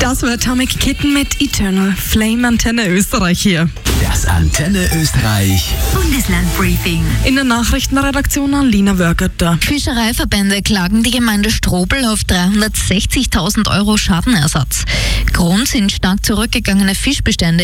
Das war Atomic Kitten mit Eternal Flame. Antenne Österreich hier. Das Antenne Österreich Bundeslandbriefing. In der Nachrichtenredaktion Alina Wörgerter. Fischereiverbände klagen die Gemeinde Strobl auf 360.000 € Schadenersatz. Grund sind stark zurückgegangene Fischbestände